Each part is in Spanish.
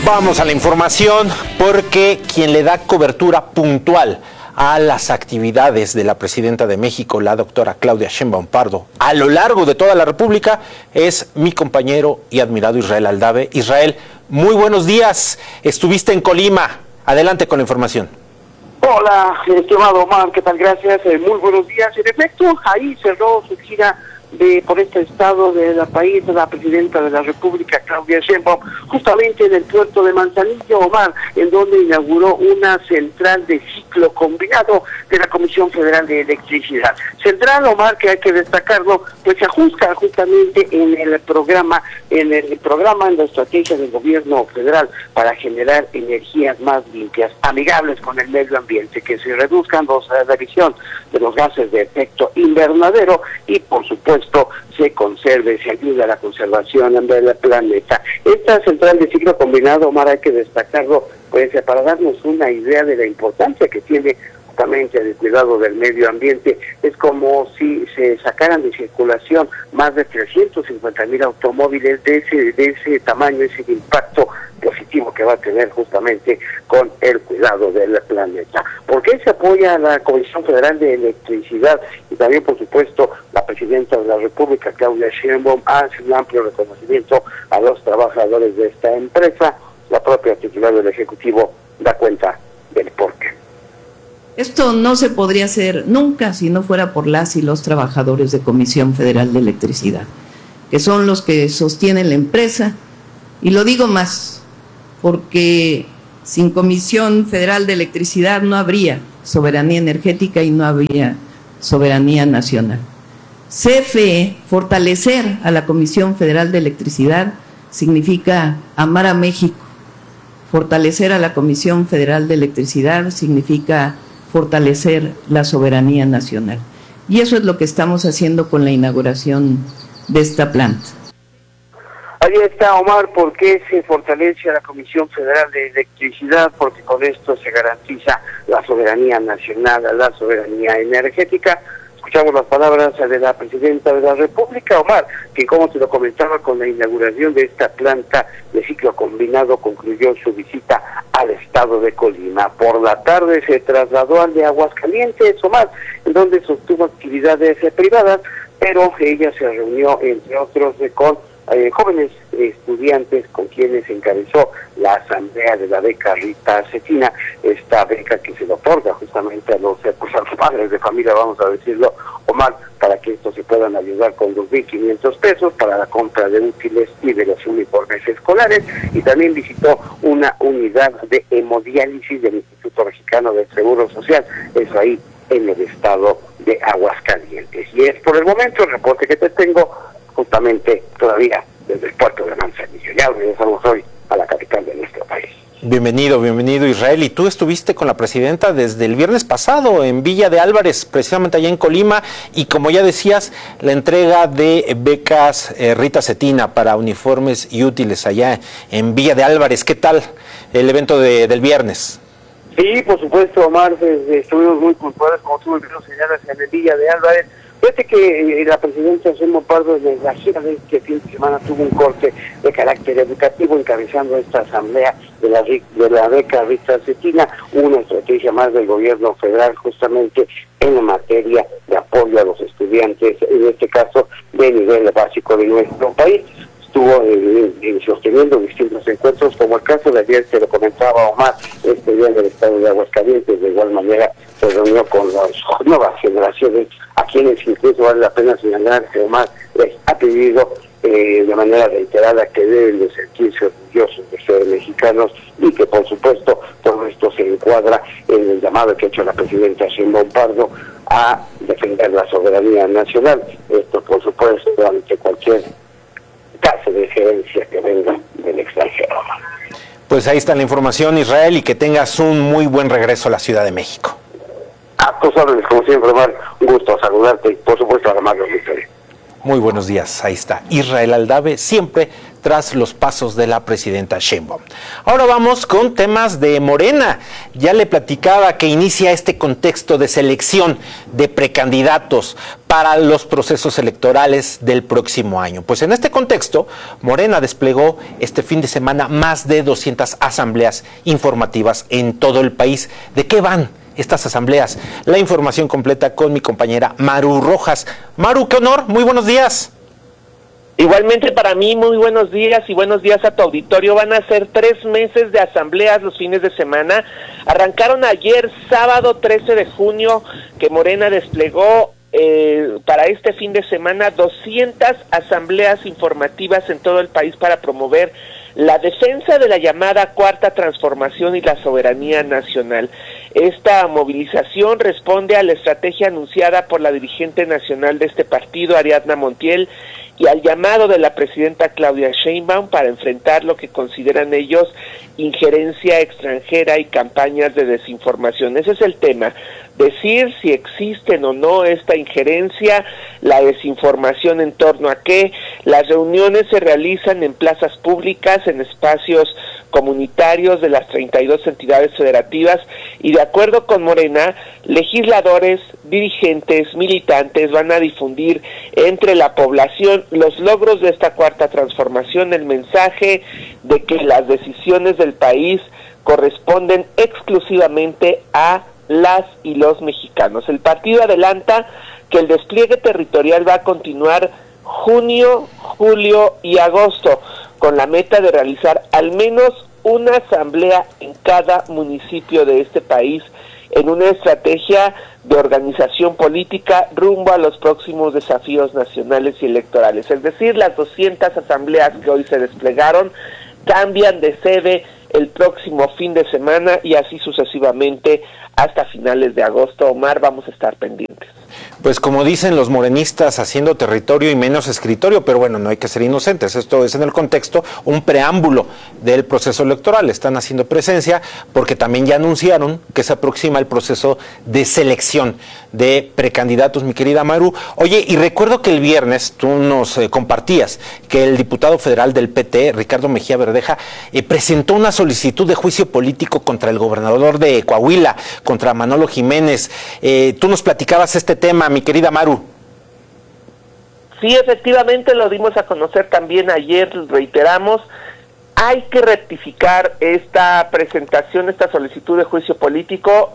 Vamos a la información porque quien le da cobertura puntual a las actividades de la presidenta de México, la doctora Claudia Sheinbaum Pardo, a lo largo de toda la República, es mi compañero y admirado Israel Aldave. Israel, muy buenos días. Estuviste en Colima. Adelante con la información. Hola, estimado Omar, ¿qué tal? Gracias. Muy buenos días. En efecto, ahí cerró su gira por este estado del país la presidenta de la República, Claudia Sheinbaum, justamente en el puerto de Manzanillo, Omar, en donde inauguró una central de ciclo combinado de la Comisión Federal de Electricidad. Central, Omar, que hay que destacarlo, pues se ajusta justamente en la estrategia del gobierno federal para generar energías más limpias, amigables con el medio ambiente, que se reduzcan la emisión de los gases de efecto invernadero y, por supuesto, se conserve, se ayude a la conservación del planeta. Esta central de ciclo combinado, Omar, hay que destacarlo, pues para darnos una idea de la importancia que tiene justamente el cuidado del medio ambiente. Es como si se sacaran de circulación más de 350,000 automóviles de ese tamaño, ese impacto positivo que va a tener justamente con el cuidado del planeta. ¿Por qué se apoya a la Comisión Federal de Electricidad? Y también, por supuesto, la presidenta de la República, Claudia Sheinbaum, hace un amplio reconocimiento a los trabajadores de esta empresa. La propia titular del Ejecutivo da cuenta del porqué. Esto no se podría hacer nunca si no fuera por las y los trabajadores de Comisión Federal de Electricidad, que son los que sostienen la empresa. Y lo digo más, porque sin Comisión Federal de Electricidad no habría soberanía energética y no habría soberanía nacional. CFE, fortalecer a la Comisión Federal de Electricidad, significa amar a México. Fortalecer a la Comisión Federal de Electricidad significa fortalecer la soberanía nacional. Y eso es lo que estamos haciendo con la inauguración de esta planta. Ahí está, Omar, ¿por qué se fortalece a la Comisión Federal de Electricidad? Porque con esto se garantiza la soberanía nacional, la soberanía energética. Escuchamos las palabras de la presidenta de la República, Omar, que, como te lo comentaba, con la inauguración de esta planta de ciclo combinado concluyó su visita al estado de Colima. Por la tarde se trasladó al de Aguascalientes, Omar, en donde sostuvo actividades privadas, pero ella se reunió, entre otros, con jóvenes estudiantes con quienes encabezó la asamblea de la beca Rita Cetina, esta beca que se le otorga justamente a los padres de familia, vamos a decirlo, Omar, para que estos se puedan ayudar con 2,500 pesos para la compra de útiles y de los uniformes escolares. Y también visitó una unidad de hemodiálisis del Instituto Mexicano del Seguro Social, eso ahí en el estado de Aguascalientes. Y es por el momento el reporte que te tengo, justamente todavía desde el puerto de Manzanillo. Ya regresamos hoy a la capital de nuestro país. Bienvenido Israel. Y tú estuviste con la presidenta desde el viernes pasado en Villa de Álvarez, precisamente allá en Colima, y como ya decías, la entrega de becas Rita Cetina para uniformes y útiles allá en Villa de Álvarez. ¿Qué tal el evento del viernes? Sí, por supuesto, Omar, estuvimos muy puntuales, como tú lo señalas, en el Villa de Álvarez. Fíjate que la presidenta Sheinbaum Pardo, en la gira de este fin de semana, tuvo un corte de carácter educativo encabezando esta asamblea de la beca Rita Cetina, una estrategia más del gobierno federal justamente en la materia de apoyo a los estudiantes, en este caso de nivel básico de nuestro país. Estuvo sosteniendo distintos encuentros, como el caso de ayer, se lo comentaba Omar, este día del estado de Aguascalientes. De igual manera se reunió con las nuevas generaciones, a quienes incluso vale la pena señalar que Omar les ha pedido de manera reiterada que deben de sentirse orgullosos de ser mexicanos, y que por supuesto todo esto se encuadra en el llamado que ha hecho la presidenta Sheinbaum Pardo a defender la soberanía nacional. Esto por supuesto ante cualquier caso de gerencia que venga del extranjero. Pues ahí está la información, Israel, y que tengas un muy buen regreso a la Ciudad de México. A tus órdenes, como siempre, Omar, un gusto saludarte y por supuesto a la Magna Victoria. Muy buenos días, ahí está Israel Aldave, siempre tras los pasos de la presidenta Sheinbaum. Ahora vamos con temas de Morena. Ya le platicaba que inicia este contexto de selección de precandidatos para los procesos electorales del próximo año. Pues en este contexto, Morena desplegó este fin de semana más de 200 asambleas informativas en todo el país. ¿De qué van estas asambleas? La información completa con mi compañera Maru Rojas. Maru, qué honor, muy buenos días. Igualmente para mí, muy buenos días y buenos días a tu auditorio. Van a ser 3 meses de asambleas los fines de semana. Arrancaron ayer, sábado 13 de junio, que Morena desplegó para este fin de semana 200 asambleas informativas en todo el país para promover la defensa de la llamada Cuarta Transformación y la soberanía nacional. Esta movilización responde a la estrategia anunciada por la dirigente nacional de este partido, Ariadna Montiel, y al llamado de la presidenta Claudia Sheinbaum para enfrentar lo que consideran ellos injerencia extranjera y campañas de desinformación. Ese es el tema, decir si existen o no esta injerencia, la desinformación en torno a qué. Las reuniones se realizan en plazas públicas, en espacios comunitarios de las 32 entidades federativas, y de acuerdo con Morena, legisladores, dirigentes, militantes van a difundir entre la población los logros de esta Cuarta Transformación, el mensaje de que las decisiones del país corresponden exclusivamente a las y los mexicanos. El partido adelanta que el despliegue territorial va a continuar junio, julio y agosto, con la meta de realizar al menos una asamblea en cada municipio de este país, en una estrategia de organización política rumbo a los próximos desafíos nacionales y electorales. Es decir, las 200 asambleas que hoy se desplegaron cambian de sede el próximo fin de semana y así sucesivamente hasta finales de agosto. Omar, vamos a estar pendientes. Pues como dicen los morenistas, haciendo territorio y menos escritorio, pero bueno, no hay que ser inocentes. Esto es en el contexto, un preámbulo del proceso electoral. Están haciendo presencia porque también ya anunciaron que se aproxima el proceso de selección de precandidatos, mi querida Maru. Oye, y recuerdo que el viernes tú nos compartías que el diputado federal del PT, Ricardo Mejía Verdeja, presentó una solicitud de juicio político contra el gobernador de Coahuila, contra Manolo Jiménez. Tú nos platicabas este tema, mi querida Maru. Sí, efectivamente lo dimos a conocer también ayer, reiteramos, hay que rectificar esta presentación, esta solicitud de juicio político,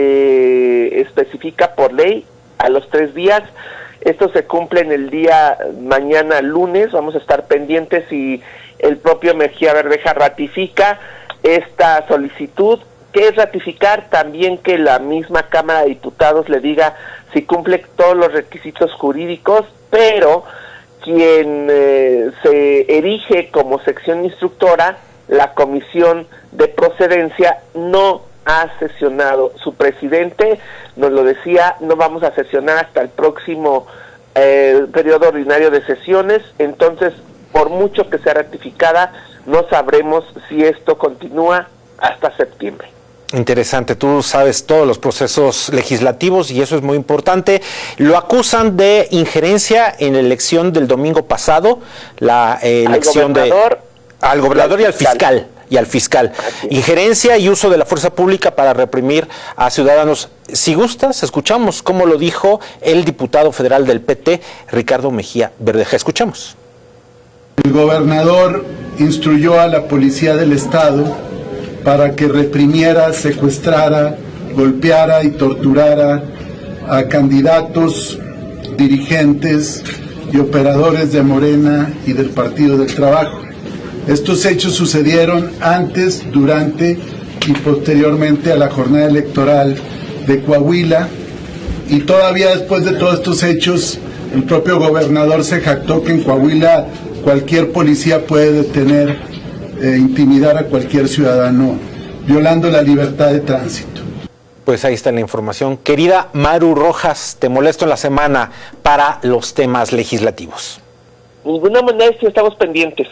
se especifica por ley a los 3 días, esto se cumple en el día mañana lunes, vamos a estar pendientes si el propio Mejía Verdeja ratifica esta solicitud. ¿Qué es ratificar? También que la misma Cámara de Diputados le diga si cumple todos los requisitos jurídicos, pero quien se erige como sección instructora, la Comisión de Procedencia, no ha sesionado. Su presidente nos lo decía, no vamos a sesionar hasta el próximo periodo ordinario de sesiones, entonces por mucho que sea ratificada, no sabremos si esto continúa hasta septiembre. Interesante, tú sabes todos los procesos legislativos y eso es muy importante. Lo acusan de injerencia en la elección del domingo pasado, la elección al gobernador y al fiscal. Injerencia y uso de la fuerza pública para reprimir a ciudadanos. Si gustas, escuchamos cómo lo dijo el diputado federal del PT, Ricardo Mejía Verdeja. Escuchamos. El gobernador instruyó a la policía del estado para que reprimiera, secuestrara, golpeara y torturara a candidatos, dirigentes y operadores de Morena y del Partido del Trabajo. Estos hechos sucedieron antes, durante y posteriormente a la jornada electoral de Coahuila, y todavía después de todos estos hechos, el propio gobernador se jactó que en Coahuila cualquier policía puede detener intimidar a cualquier ciudadano, violando la libertad de tránsito. Pues ahí está la información. Querida Maru Rojas, te molesto en la semana para los temas legislativos. Ninguna manera, si estamos pendientes.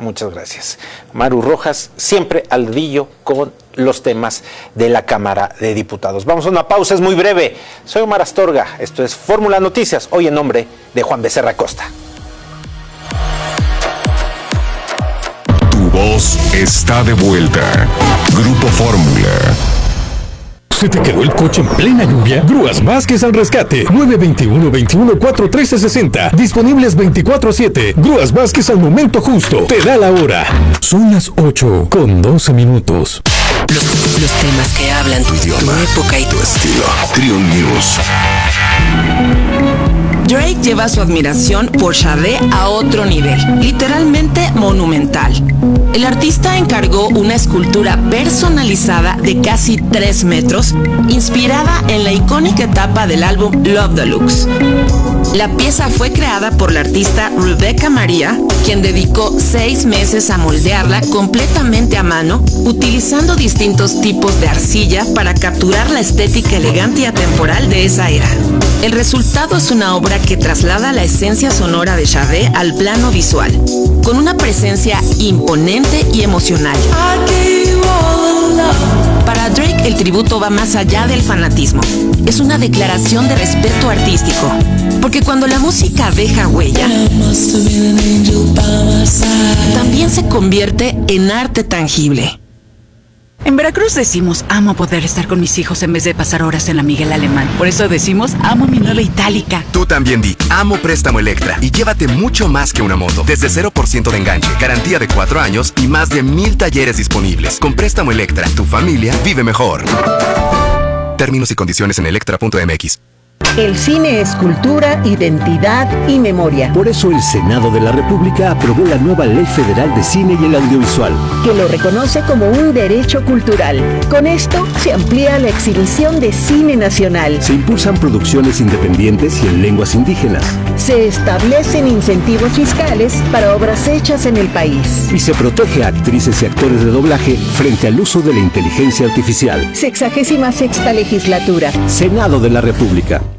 Muchas gracias. Maru Rojas, siempre al dedillo con los temas de la Cámara de Diputados. Vamos a una pausa, es muy breve. Soy Omar Astorga, esto es Fórmula Noticias, hoy en nombre de Juan Becerra Costa. Tu voz está de vuelta. Grupo Fórmula. ¿Se te quedó el coche en plena lluvia? Grúas Vázquez al rescate. 921-21-41360. Disponibles 24/7. Grúas Vázquez al momento justo. Te da la hora. Son las 8:12. Los temas que hablan tu idioma, tu época y tu estilo. Trion News. Drake lleva su admiración por Sade a otro nivel, literalmente monumental. El artista encargó una escultura personalizada de casi 3 metros, inspirada en la icónica etapa del álbum Love Deluxe. La pieza fue creada por la artista Rebecca Maria, quien dedicó 6 meses a moldearla completamente a mano, utilizando distintos tipos de arcilla para capturar la estética elegante y atemporal de esa era. El resultado es una obra que traslada la esencia sonora de Sade al plano visual, con una presencia imponente y emocional. Para Drake, el tributo va más allá del fanatismo. Es una declaración de respeto artístico, porque cuando la música deja huella, también se convierte en arte tangible. En Veracruz decimos, amo poder estar con mis hijos en vez de pasar horas en la Miguel Alemán. Por eso decimos, amo mi nueva Itálica. Tú también di, amo Préstamo Electra y llévate mucho más que una moto. Desde 0% de enganche, garantía de 4 años y más de 1000 talleres disponibles. Con Préstamo Electra, tu familia vive mejor. Términos y condiciones en electra.mx. El cine es cultura, identidad y memoria. Por eso el Senado de la República aprobó la nueva Ley Federal de Cine y el Audiovisual, que lo reconoce como un derecho cultural. Con esto se amplía la exhibición de cine nacional. Se impulsan producciones independientes y en lenguas indígenas. Se establecen incentivos fiscales para obras hechas en el país. Y se protege a actrices y actores de doblaje frente al uso de la inteligencia artificial. 66ª legislatura. Senado de la República.